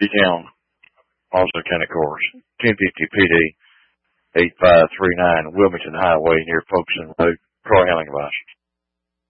Town, also County Course, 1050 PD, 8539 Wilmington Highway near Folkestone Road, Troy Helling Advice.